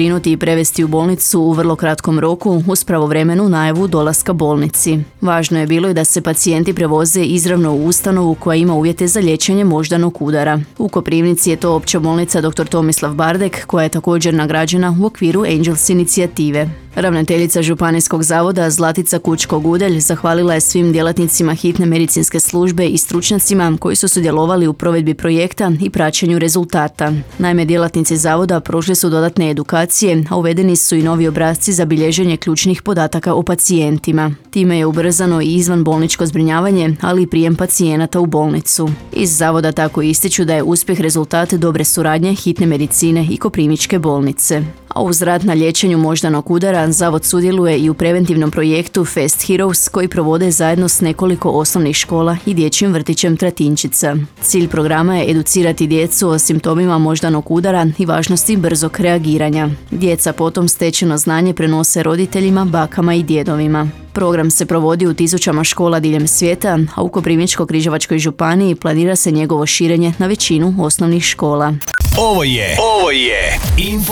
zbrinuti i prevesti u bolnicu u vrlo kratkom roku uz pravovremenu najavu dolaska bolnici. Važno je bilo i da se pacijenti prevoze izravno u ustanovu koja ima uvjete za liječenje moždanog udara. U Koprivnici je to opća bolnica dr. Tomislav Bardek, koja je također nagrađena u okviru Angels inicijative. Ravnateljica Županijskog zavoda Zlatica Kučko-Gudelj zahvalila je svim djelatnicima hitne medicinske službe i stručnjacima koji su sudjelovali u provedbi projekta i praćenju rezultata. Naime, djelatnici zavoda prošli su dodatne edukacije, a uvedeni su i novi obrasci za bilježenje ključnih podataka o pacijentima. Time je ubrzano i izvanbolničko zbrinjavanje, ali i prijem pacijenata u bolnicu. Iz zavoda tako ističu da je uspjeh rezultat dobre suradnje hitne medicine i Koprivničke bolnice. A uz rad na liječenju moždanog udara, zavod sudjeluje i u preventivnom projektu Fast Heroes koji provode zajedno s nekoliko osnovnih škola i dječjim vrtićem Tratinčica. Cilj programa je educirati djecu o simptomima moždanog udara i važnosti brzog reagiranja. Djeca potom stečeno znanje prenose roditeljima, bakama i djedovima. Program se provodi u tisućama škola diljem svijeta, a u Koprivničko-križevačkoj županiji planira se njegovo širenje na većinu osnovnih škola. Ovo je Info